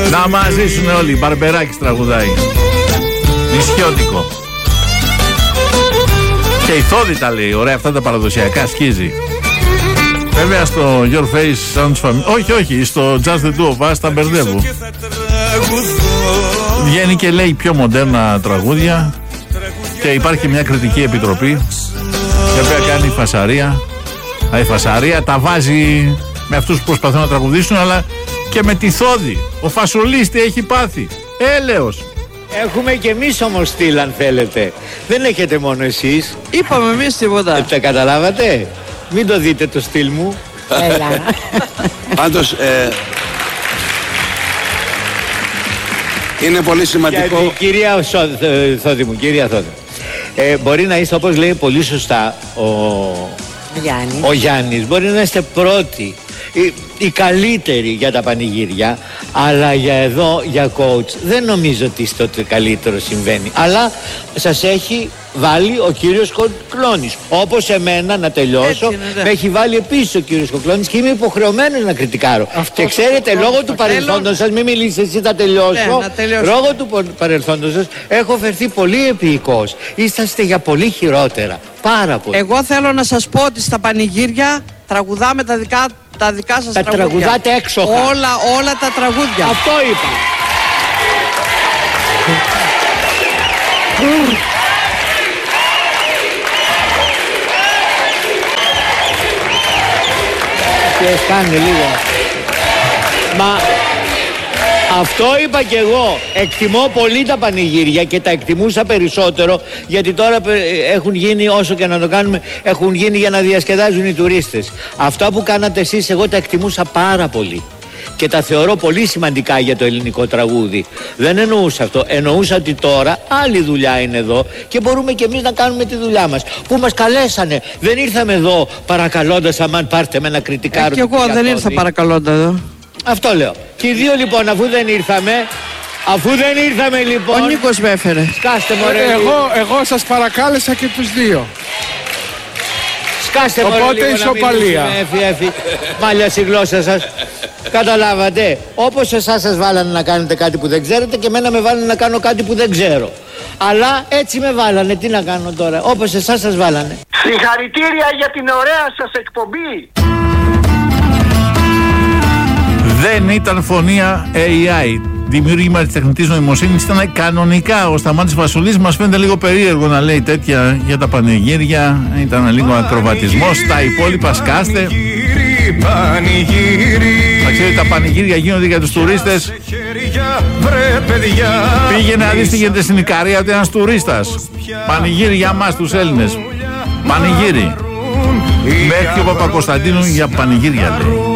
Να μας ζήσουν όλοι. Μπαρμπεράκης τραγουδάει. Νησιώτικο. Και η Θόδη τα λέει. Ωραία, αυτά τα παραδοσιακά σκίζει. Βέβαια στο Your Face Sounds Familiar. Όχι, στο Just the Two of Us τα μπερδεύω. Βγαίνει και λέει πιο μοντέρνα τραγούδια. Και υπάρχει μια κριτική επιτροπή, η οποία κάνει φασαρία. Η φασαρία τα βάζει με αυτούς που προσπαθούν να τραγουδήσουν, αλλά και με τη Θόδη. Ο Φασολής τι έχει πάθει. Έλεος. Έχουμε και εμείς όμως στυλ, αν θέλετε. Δεν έχετε μόνο εσείς. Είπαμε εμείς τίποτα. Τα καταλάβατε. Μην το δείτε το στυλ μου. Έλα. Πάντως είναι πολύ σημαντικό. Γιατί, κυρία Θόδη μου, κυρία Θόδη, μπορεί να είστε, όπως λέει πολύ σωστά ο Γιάννης, μπορεί να είστε πρώτοι, οι καλύτεροι για τα πανηγύρια, αλλά για εδώ, για coach, δεν νομίζω ότι είστε ότι καλύτερο συμβαίνει. Αλλά σας έχει βάλει ο κύριος Κοκλώνης. Όπως εμένα, να τελειώσω, με έχει βάλει επίσης ο κύριος Κοκλώνης και είμαι υποχρεωμένος να κριτικάρω. Και ξέρετε, λόγω του παρελθόντος σας, μην μιλήσεις εσύ, θα τελειώσω. Λόγω του παρελθόντος σας έχω φερθεί πολύ επίοικος. Είσαστε για πολύ χειρότερα. Πάρα πολύ. Εγώ θέλω να σας πω ότι στα πανηγύρια τραγουδάμε τα δικά σας τραγούδια. Τα τραγουδάτε έξοχα. Όλα τα τραγούδια. Αυτό είπα. Και κάνε λίγο. Μα αυτό είπα κι εγώ. Εκτιμώ πολύ τα πανηγύρια και τα εκτιμούσα περισσότερο, γιατί τώρα έχουν γίνει, όσο και να το κάνουμε, έχουν γίνει για να διασκεδάζουν οι τουρίστες. Αυτά που κάνατε εσείς εγώ τα εκτιμούσα πάρα πολύ και τα θεωρώ πολύ σημαντικά για το ελληνικό τραγούδι. Δεν εννοούσα αυτό. Εννοούσα ότι τώρα άλλη δουλειά είναι εδώ και μπορούμε κι εμείς να κάνουμε τη δουλειά μας. Που μας καλέσανε. Δεν ήρθαμε εδώ παρακαλώντας αμάν πάρτε με ένα κριτικάρο. Και εγώ δεν ήρθα παρακαλώντα εδώ. Αυτό λέω. Και οι δύο λοιπόν, αφού δεν ήρθαμε λοιπόν. Ο Νίκος με έφερε. Σκάστε μωρέ. Εγώ σας παρακάλεσα και τους δύο. Σκάστε μωρέ. Οπότε ισοπαλία. Μάλια στη γλώσσα σας. Καταλάβατε. Όπως εσάς σας βάλανε να κάνετε κάτι που δεν ξέρετε και εμένα με βάλανε να κάνω κάτι που δεν ξέρω. Αλλά έτσι με βάλανε. Τι να κάνω τώρα. Όπως εσάς σας βάλανε. Συγχαρητήρια για την ωραία σας εκπομπή. Δεν ήταν φωνία AI. Δημιούργημα της τεχνητής νοημοσύνης, ήταν κανονικά. Ο Σταμάτης Φασουλής μας φαίνεται λίγο περίεργο να λέει τέτοια για τα πανηγύρια. Ήταν λίγο ακροβατισμός. Τα υπόλοιπα σκάστε. Θα ξέρετε, τα πανηγύρια γίνονται για τους τουρίστες. Πήγαινε να δεις τι γίνεται στην Ικαρία, ότι ένας τουρίστας. Πανηγύρι για μας τους Έλληνες. Πανηγύρι. Μέχρι ο Παπακοσταντίνου για πανηγύρια λέει.